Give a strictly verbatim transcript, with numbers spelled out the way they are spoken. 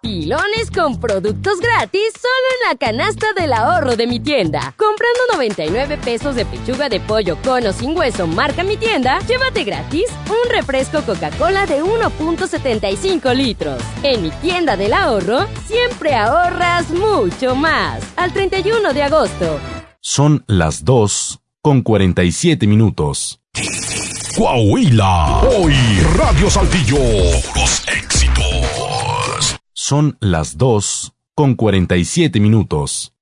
Pilones con productos gratis solo en la canasta del ahorro de Mi Tienda. Comprando noventa y nueve pesos de pechuga de pollo con o sin hueso marca Mi Tienda, llévate gratis un refresco Coca-Cola de uno punto setenta y cinco litros. En Mi Tienda del Ahorro, siempre ahorras mucho más. Al treinta y uno de agosto. Son las dos con cuarenta y siete minutos. Coahuila, hoy Radio Saltillo, los éxitos. Son las dos con cuarenta y siete minutos.